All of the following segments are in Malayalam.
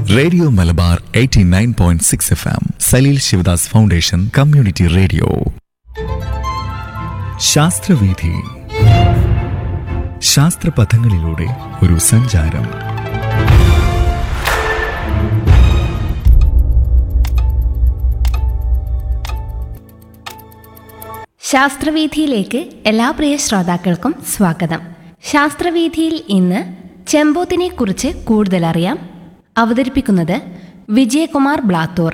Radio Malabar 89.6 FM Saleel Sivadas foundation community radio. ശാസ്ത്രവീഥി. ശാസ്ത്രപഥങ്ങളിലൂടെ ഒരു സഞ്ചാരം. ശാസ്ത്രവീഥിയിലേക്ക് എല്ലാ പ്രിയ ശ്രോതാക്കൾക്കും സ്വാഗതം. ശാസ്ത്രവീഥിയിൽ ഇന്ന് ചെമ്പോത്തിനെ കുറിച്ച് കൂടുതൽ അറിയാം. അവതരിപ്പിക്കുന്നത് വിജയകുമാർ ബ്ലാത്തൂർ.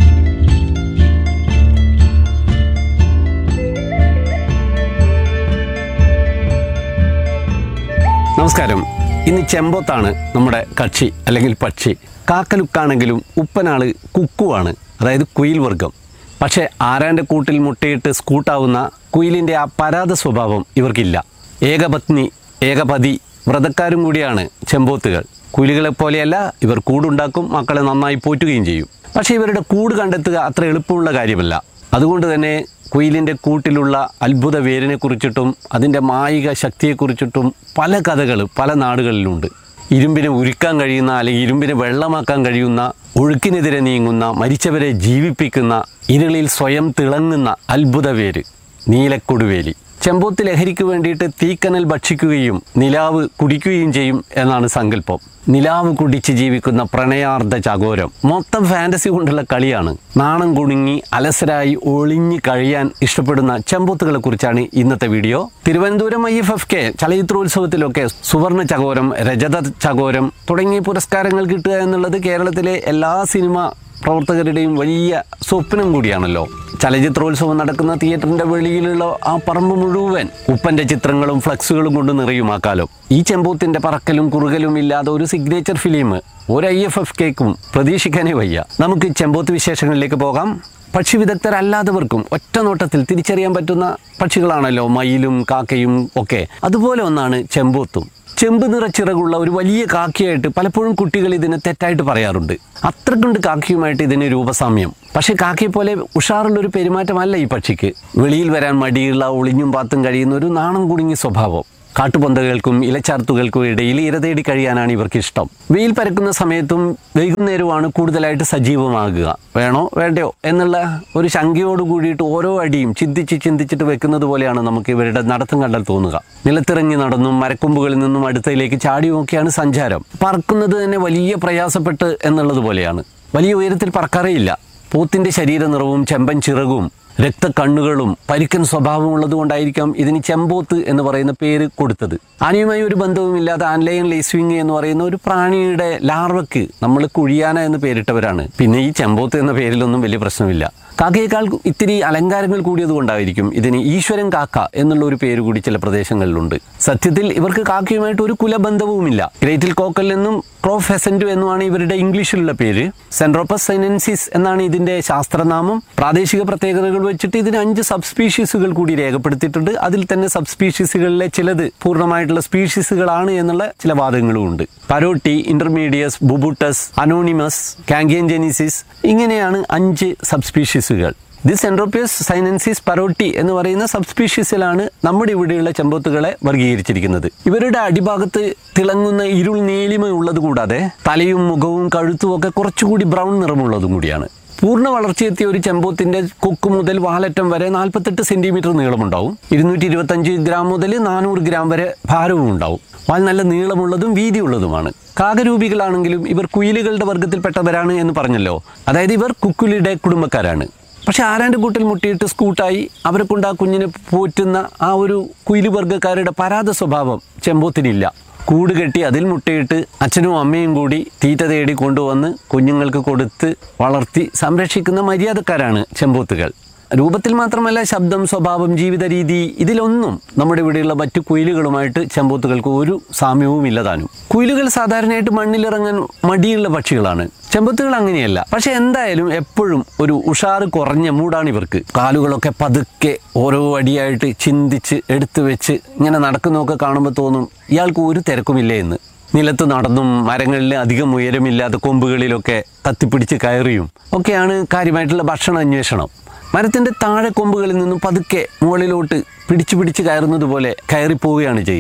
നമസ്കാരം. ഇന്ന് ചെമ്പോത്താണ് നമ്മുടെ കക്ഷി അല്ലെങ്കിൽ പക്ഷി. കാക്കലുക്കാണെങ്കിലും ഉപ്പനാള് കുക്കുവാണ്, അതായത് കുയിൽ വർഗം. പക്ഷേ ആരാൻ്റെ കൂട്ടിൽ മുട്ടയിട്ട് സ്കൂട്ടാവുന്ന കുയിലിൻ്റെ ആ പരാത സ്വഭാവം ഇവർക്കില്ല. ഏകപത്നി ഏകപതി വ്രതക്കാരും കൂടിയാണ് ചെമ്പോത്തുകൾ. കുയിലുകളെ പോലെയല്ല, ഇവർ കൂടുണ്ടാക്കും, മക്കളെ നന്നായി പോറ്റുകയും ചെയ്യും. പക്ഷേ ഇവരുടെ കൂട് കണ്ടെത്തുക അത്ര എളുപ്പമുള്ള കാര്യമല്ല. അതുകൊണ്ട് തന്നെ കുയിലിൻ്റെ കൂട്ടിലുള്ള അത്ഭുത വേരിനെക്കുറിച്ചിട്ടും അതിൻ്റെ മായിക ശക്തിയെക്കുറിച്ചിട്ടും പല കഥകൾ പല നാടുകളിലുണ്ട്. ഇരുമ്പിനെ ഉരുക്കാൻ കഴിയുന്ന അല്ലെങ്കിൽ ഇരുമ്പിനെ വെള്ളമാക്കാൻ കഴിയുന്ന, ഒഴുക്കിനെതിരെ നീങ്ങുന്ന, മരിച്ചവരെ ജീവിപ്പിക്കുന്ന, ഇരുളിൽ സ്വയം തിളങ്ങുന്ന അത്ഭുത വേര് നീലക്കൊടുവേലി. ചെമ്പോത്ത് ലഹരിക്ക് വേണ്ടിയിട്ട് തീക്കനൽ ഭക്ഷിക്കുകയും നിലാവ് കുടിക്കുകയും ചെയ്യും എന്നാണ് സങ്കല്പം. നിലാവ് കുടിച്ച് ജീവിക്കുന്ന പ്രണയാർദ്ധ ചകോരം. മൊത്തം ഫാൻറ്റസി കൊണ്ടുള്ള കളിയാണ്. നാണം കുണുങ്ങി അലസരായി ഒളിഞ്ഞ് കഴിയാൻ ഇഷ്ടപ്പെടുന്ന ചെമ്പോത്തുകളെ കുറിച്ചാണ് ഇന്നത്തെ വീഡിയോ. തിരുവനന്തപുരം IFFK ചലച്ചിത്രോത്സവത്തിലൊക്കെ സുവർണ ചകോരം, രജത ചകോരം തുടങ്ങിയ പുരസ്കാരങ്ങൾ കിട്ടുക എന്നുള്ളത് കേരളത്തിലെ എല്ലാ സിനിമ പ്രവർത്തകരുടെയും വലിയ സ്വപ്നം കൂടിയാണല്ലോ. ചലച്ചിത്രോത്സവം നടക്കുന്ന തിയേറ്ററിൻ്റെ വെളിയിലുള്ള ആ പറമ്പ് മുഴുവൻ ഉപ്പൻ്റെ ചിത്രങ്ങളും ഫ്ലക്സുകളും കൊണ്ട് നിറയും ആ കാലം. ഈ ചെമ്പോത്തിൻ്റെ പറക്കലും കുറുകലും ഇല്ലാതെ ഒരു സിഗ്നേച്ചർ ഫിലിം ഒരു IFFKക്കും പ്രതീക്ഷിക്കാനേ വയ്യ. നമുക്ക് ചെമ്പോത്ത് വിശേഷങ്ങളിലേക്ക് പോകാം. പക്ഷി വിദഗ്ധരല്ലാത്തവർക്കും ഒറ്റ നോട്ടത്തിൽ തിരിച്ചറിയാൻ പറ്റുന്ന പക്ഷികളാണല്ലോ മയിലും കാക്കയും ഒക്കെ. അതുപോലെ ഒന്നാണ് ചെമ്പോത്തും. ചെമ്പ് നിറച്ചിറകുള്ള ഒരു വലിയ കാക്കയായിട്ട് പലപ്പോഴും കുട്ടികൾ ഇതിനെ തെറ്റായിട്ട് പറയാറുണ്ട്. അത്രക്കുണ്ട് കാക്കയുമായിട്ട് ഇതിന് രൂപസാമ്യം. പക്ഷേ കാക്കയെ പോലെ ഉഷാറുള്ളൊരു പെരുമാറ്റമല്ല ഈ പക്ഷിക്ക്. വെളിയിൽ വരാൻ മടിയുള്ള, ഒളിഞ്ഞും പാത്തും കഴിയുന്ന ഒരു നാണം കുടുങ്ങിയ സ്വഭാവം. കാട്ടുപൊന്തകൾക്കും ഇലച്ചാർത്തുകൾക്കും ഇടയിൽ ഇര തേടി കഴിയാനാണ് ഇവർക്ക് ഇഷ്ടം. വെയിൽ പരക്കുന്ന സമയത്തും വൈകുന്നേരമാണ് കൂടുതലായിട്ട് സജീവമാകുക. വേണോ വേണ്ടയോ എന്നുള്ള ഒരു ശങ്കയോട് കൂടിയിട്ട് ഓരോ അടിയും ചിന്തിച്ചിട്ട് വെക്കുന്നത് പോലെയാണ് നമുക്ക് ഇവരുടെ നടത്തം കണ്ടാൽ തോന്നുക. നിലത്തിറങ്ങി നടന്നും മരക്കൊമ്പുകളിൽ നിന്നും അടുത്തയിലേക്ക് ചാടിയുമൊക്കെയാണ് സഞ്ചാരം. പറക്കുന്നത് തന്നെ വലിയ പ്രയാസപ്പെട്ട് എന്നുള്ളത് പോലെയാണ്. വലിയ ഉയരത്തിൽ പറക്കാറേയില്ല. പോത്തിൻ്റെ ശരീര നിറവും ചെമ്പൻ ചിറകും രക്തക്കണ്ണുകളും പരിക്കൻ സ്വഭാവമുള്ളത് കൊണ്ടായിരിക്കാം ഇതിന് ചെമ്പോത്ത് എന്ന് പറയുന്ന പേര് കൊടുത്തത്. ആനയുമായി ഒരു ബന്ധവുമില്ലാതെ ആൻലയൻ ലേസ്വിങ് എന്ന് പറയുന്ന ഒരു പ്രാണിയുടെ ലാർവയ്ക്ക് നമ്മൾ കുഴിയാന എന്ന് പേരിട്ടവരാണ്. പിന്നെ ഈ ചെമ്പോത്ത് എന്ന പേരിലൊന്നും വലിയ പ്രശ്നമില്ല. കാക്കയേക്കാൾ ഇത്തിരി അലങ്കാരങ്ങൾ കൂടിയത് കൊണ്ടായിരിക്കും ഇതിന് ഈശ്വരൻ കാക്ക എന്നുള്ള ഒരു പേര് കൂടി ചില പ്രദേശങ്ങളിലുണ്ട്. സത്യത്തിൽ ഇവർക്ക് കാക്കയുമായിട്ട് ഒരു കുലബന്ധവുമില്ല. ഗ്രേറ്റിൽ കോക്കൽ എന്നും ക്രോ ഫെസൻറ്റ് എന്നുമാണ് ഇവരുടെ ഇംഗ്ലീഷിലുള്ള പേര്. സെൻട്രോപ്പസ് സൈനൻസിസ് എന്നാണ് ഇതിൻ്റെ ശാസ്ത്രനാമം. പ്രാദേശിക പ്രത്യേകതകൾ വെച്ചിട്ട് ഇതിന് 5 സബ് സ്പീഷീസുകൾ കൂടി രേഖപ്പെടുത്തിയിട്ടുണ്ട്. അതിൽ തന്നെ സബ് സ്പീഷീസുകളിലെ ചിലത് പൂർണ്ണമായിട്ടുള്ള സ്പീഷീസുകളാണ് എന്നുള്ള ചില വാദങ്ങളും ഉണ്ട്. പരോട്ടി, ഇന്റർമീഡിയസ്, ബുബുട്ടസ്, അനോണിമസ്, കാങ്കിയൻജെനിസിസ്, ഇങ്ങനെയാണ് 5 സബ് സ്പീഷീസുകൾ. ദിസ് സെൻട്രോപ്പിയസ് സൈനൻസിസ് പരോട്ടി എന്ന് പറയുന്ന സബ് സ്പീഷീസിലാണ് നമ്മുടെ ഇവിടെയുള്ള ചെമ്പോത്തുകളെ വർഗീകരിച്ചിരിക്കുന്നത്. ഇവരുടെ അടിഭാഗത്ത് തിളങ്ങുന്ന ഇരുൾ നീലിമ ഉള്ളത് കൂടാതെ തലയും മുഖവും കഴുത്തും ഒക്കെ കുറച്ചുകൂടി ബ്രൗൺ നിറമുള്ളതും കൂടിയാണ്. പൂർണ്ണ വളർച്ചയെത്തിയ ഒരു ചെമ്പോത്തിൻ്റെ കൊക്ക് മുതൽ വാലറ്റം വരെ 48 സെൻറ്റിമീറ്റർ നീളമുണ്ടാവും. 225 ഗ്രാം മുതൽ 400 ഗ്രാം വരെ ഭാരവും ഉണ്ടാവും. വാൽ നല്ല നീളമുള്ളതും വീതിയുള്ളതുമാണ്. കാകരൂപികളാണെങ്കിലും ഇവർ കുയിലുകളുടെ വർഗ്ഗത്തിൽപ്പെട്ടവരാണ് എന്ന് പറഞ്ഞല്ലോ. അതായത് ഇവർ കുക്കുലിയുടെ കുടുംബക്കാരാണ്. പക്ഷെ ആരാൻ്റെ കൂട്ടിൽ മുട്ടിയിട്ട് സ്കൂട്ടായി അവരെ കൊണ്ട് ആ കുഞ്ഞിനെ പോറ്റുന്ന ആ ഒരു കുയില് വർഗ്ഗക്കാരുടെ പരാത സ്വഭാവം ചെമ്പോത്തിനില്ല. കൂട് കെട്ടി അതിൽ മുട്ടയിട്ട് അച്ഛനും അമ്മയും കൂടി തീറ്റ തേടി കൊണ്ടുവന്ന് കുഞ്ഞുങ്ങൾക്ക് കൊടുത്ത് വളർത്തി സംരക്ഷിക്കുന്ന മര്യാദക്കാരാണ് ചെമ്പോത്തുകൾ. രൂപത്തിൽ മാത്രമല്ല, ശബ്ദം, സ്വഭാവം, ജീവിത രീതി, ഇതിലൊന്നും നമ്മുടെ ഇവിടെയുള്ള മറ്റു കുയിലുകളുമായിട്ട് ചെമ്പോത്തുകൾക്ക് ഒരു സാമ്യവും ഇല്ലതാനും. കുയിലുകൾ സാധാരണയായിട്ട് മണ്ണിലിറങ്ങാൻ മടിയുള്ള പക്ഷികളാണ്. ചെമ്പോത്തുകൾ അങ്ങനെയല്ല. പക്ഷെ എന്തായാലും എപ്പോഴും ഒരു ഉഷാറ് കുറഞ്ഞ മൂടാണ് ഇവർക്ക്. കാലുകളൊക്കെ പതുക്കെ ഓരോ അടിയായിട്ട് ചിന്തിച്ച് എടുത്തു വെച്ച് ഇങ്ങനെ നടക്കുന്നതൊക്കെ കാണുമ്പോൾ തോന്നും ഇയാൾക്ക് ഒരു തിരക്കുമില്ലേ എന്ന്. നിലത്ത് നടന്നും മരങ്ങളിൽ അധികം ഉയരമില്ലാത്ത കൊമ്പുകളിലൊക്കെ തത്തിപ്പിടിച്ച് കയറിയും ഒക്കെയാണ് കാര്യമായിട്ടുള്ള ഭക്ഷണ അന്വേഷണം. മരത്തിൻ്റെ താഴെ കൊമ്പുകളിൽ നിന്നും പതുക്കെ മുകളിലോട്ട് പിടിച്ച് കയറുന്നത് പോലെ കയറിപ്പോവുകയാണ് ചെയ്യുക.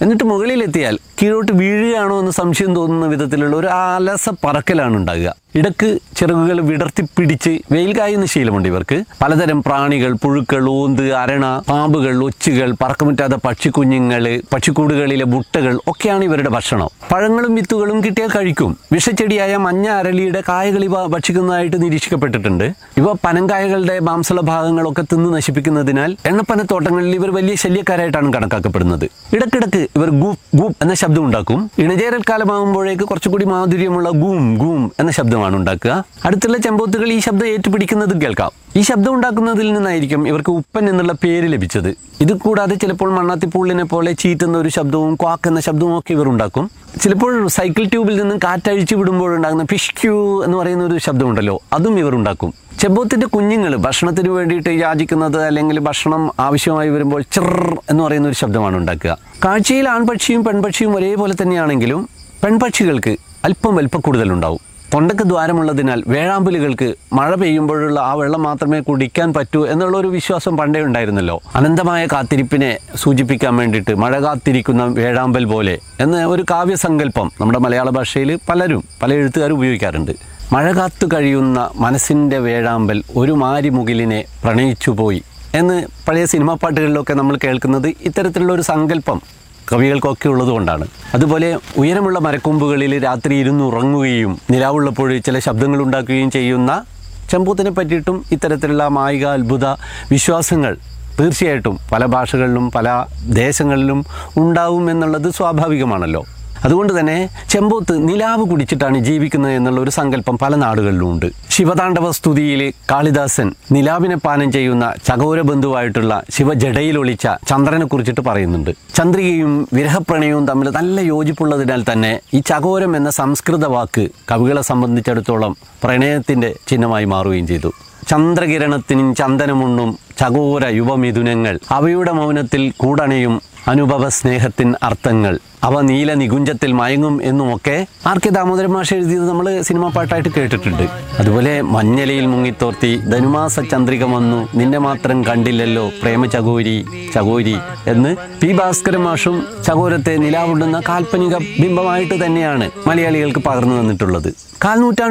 എന്നിട്ട് മുകളിലെത്തിയാൽ കീഴോട്ട് വീഴുകയാണോ എന്ന് സംശയം തോന്നുന്ന വിധത്തിലുള്ള ഒരു അലസ പറക്കലാണ് ഉണ്ടാകുക. ഇടക്ക് ചിറകുകൾ വിടർത്തി പിടിച്ച് വെയിൽ കായുന്ന ശീലമുണ്ട് ഇവർക്ക്. പലതരം പ്രാണികൾ, പുഴുക്കൾ, ഓന്ത്, അരണ, പാമ്പുകൾ, ഒച്ചുകൾ, പറക്കമുറ്റാത്ത പക്ഷിക്കുഞ്ഞുങ്ങൾ, പക്ഷിക്കൂടുകളിലെ മുട്ടകൾ ഒക്കെയാണ് ഇവരുടെ ഭക്ഷണം. പഴങ്ങളും വിത്തുകളും കിട്ടിയാൽ കഴിക്കും. വിഷച്ചെടിയായ മഞ്ഞ അരളിയുടെ കായകൾ ഇവ ഭക്ഷിക്കുന്നതായിട്ട് നിരീക്ഷിക്കപ്പെട്ടിട്ടുണ്ട്. ഇവ പനങ്കായകളുടെ മാംസള ഭാഗങ്ങളൊക്കെ തിന്ന് നശിപ്പിക്കുന്നതിനാൽ എണ്ണപ്പനത്തോട്ടങ്ങളിൽ ഇവർ വലിയ ശല്യക്കാരായിട്ടാണ് കണക്കാക്കപ്പെടുന്നത്. ഇടക്കിടക്ക് ഇവർ ഗൂപ്പ് ഗൂപ്പ് എന്ന ശബ്ദം ഉണ്ടാക്കും. ഇണചേരൽ കാലമാകുമ്പോഴേക്ക് കുറച്ചുകൂടി മാധുര്യമുള്ള ഗൂം ഗൂം എന്ന ശബ്ദമാണ് ഉണ്ടാക്കുക. അടുത്തുള്ള ചെമ്പോത്തുകൾ ഈ ശബ്ദം ഏറ്റുപിടിക്കുന്നത് കേൾക്കാം. ഈ ശബ്ദം ഉണ്ടാക്കുന്നതിൽ നിന്നായിരിക്കും ഇവർക്ക് ഉപ്പൻ എന്നുള്ള പേര് ലഭിച്ചത്. ഇത് കൂടാതെ ചിലപ്പോൾ മണ്ണാത്തിപ്പൂളിനെ പോലെ ചീറ്റുന്ന ഒരു ശബ്ദവും ക്വാക്ക് എന്ന ശബ്ദവും ഒക്കെ ഇവർ ഉണ്ടാക്കും. ചിലപ്പോൾ സൈക്കിൾ ട്യൂബിൽ നിന്നും കാറ്റഴിച്ചു വിടുമ്പോഴുണ്ടാകുന്ന പിഷ്ക്യൂ എന്ന് പറയുന്ന ഒരു ശബ്ദമുണ്ടല്ലോ, അതും ഇവർ ഉണ്ടാക്കും. ചെമ്പോത്തിന്റെ കുഞ്ഞുങ്ങൾ ഭക്ഷണത്തിന് വേണ്ടിയിട്ട് യാചിക്കുന്നത് അല്ലെങ്കിൽ ഭക്ഷണം ആവശ്യമായി വരുമ്പോൾ ചിർ എന്ന് പറയുന്ന ഒരു ശബ്ദമാണ് ഉണ്ടാക്കുക. കാഴ്ചയിൽ ആൺപക്ഷിയും പെൺപക്ഷിയും ഒരേപോലെ തന്നെയാണെങ്കിലും പെൺപക്ഷികൾക്ക് അല്പം വലിപ്പക്കൂടുതലുണ്ടാവും. തൊണ്ടക്ക് ദ്വാരമുള്ളതിനാൽ വേഴാമ്പലുകൾക്ക് മഴ പെയ്യുമ്പോഴുള്ള ആ വെള്ളം മാത്രമേ കുടിക്കാൻ പറ്റൂ എന്നുള്ള ഒരു വിശ്വാസം പണ്ടേ ഉണ്ടായിരുന്നല്ലോ. അനന്തമായ കാത്തിരിപ്പിനെ സൂചിപ്പിക്കാൻ വേണ്ടിയിട്ട് മഴ കാത്തിരിക്കുന്ന വേഴാമ്പൽ പോലെ എന്ന ഒരു കാവ്യസങ്കല്പം നമ്മുടെ മലയാള ഭാഷയിൽ പല എഴുത്തുകാരും ഉപയോഗിക്കാറുണ്ട്. മഴ കാത്തു കഴിയുന്ന മനസ്സിൻ്റെ വേഴാമ്പൽ ഒരു മാരിമുകിലിനെ പ്രണയിച്ചുപോയി എന്ന് പഴയ സിനിമാ പാട്ടുകളിലൊക്കെ നമ്മൾ കേൾക്കുന്നത് ഇത്തരത്തിലുള്ള ഒരു സങ്കല്പം കവികൾക്കൊക്കെ ഉള്ളതുകൊണ്ടാണ്. അതുപോലെ ഉയരമുള്ള മരക്കൊമ്പുകളിൽ രാത്രി ഇരുന്നുറങ്ങുകയും നിലാവുള്ളപ്പോൾ ചില ശബ്ദങ്ങൾ ഉണ്ടാക്കുകയും ചെയ്യുന്ന ചെമ്പോത്തിനെ പറ്റിയിട്ടും ഇത്തരത്തിലുള്ള മായിക അത്ഭുത വിശ്വാസങ്ങൾ തീർച്ചയായിട്ടും പല ഭാഷകളിലും പല ദേശങ്ങളിലും ഉണ്ടാവും എന്നുള്ളത് സ്വാഭാവികമാണല്ലോ. അതുകൊണ്ട് തന്നെ ചെമ്പോത്ത് നിലാവ് കുടിച്ചിട്ടാണ് ജീവിക്കുന്നത് എന്നുള്ള ഒരു സങ്കല്പം പല നാടുകളിലും ഉണ്ട്. ശിവതാണ്ഡവ സ്തുതിയിൽ കാളിദാസൻ നിലാവിനെ പാനം ചെയ്യുന്ന ചകോര ബന്ധുവായിട്ടുള്ള ശിവജടയിലൊളിച്ച ചന്ദ്രനെ കുറിച്ചിട്ട് പറയുന്നുണ്ട്. ചന്ദ്രികയും വിരഹപ്രണയവും തമ്മിൽ നല്ല യോജിപ്പുള്ളതിനാൽ തന്നെ ഈ ചകോരം എന്ന സംസ്കൃത വാക്ക് കവികളെ സംബന്ധിച്ചിടത്തോളം പ്രണയത്തിൻ്റെ ചിഹ്നമായി മാറുകയും ചെയ്തു. ചന്ദ്രകിരണത്തിനും ചന്ദനമുണ്ണും ചകോര യുവമിഥുനങ്ങൾ, അവയുടെ മൗനത്തിൽ കൂടണയും അനുഭവ സ്നേഹത്തിൻ അർത്ഥങ്ങൾ, അവ നീല നികുഞ്ചത്തിൽ മയങ്ങും എന്നുമൊക്കെ ആർ.കെ. ദാമോദരൻ മാഷ് എഴുതിയത് നമ്മൾ സിനിമാ പാട്ടായിട്ട് കേട്ടിട്ടുണ്ട്. അതുപോലെ മഞ്ഞലയിൽ മുങ്ങിത്തോർത്തി ധനുമാസ ചന്ദ്രിക വന്നു നിന്നെ മാത്രം കണ്ടില്ലല്ലോ പ്രേമ ചകോരി ചകോരി എന്ന് പി ഭാസ്കരൻ മാഷും ചകോരത്തെ നിലാവുണ്ടെന്ന കാൽപ്പനിക ബിംബമായിട്ട് തന്നെയാണ് മലയാളികൾക്ക് പകർന്നു തന്നിട്ടുള്ളത്. കാൽനൂറ്റാണ്ട്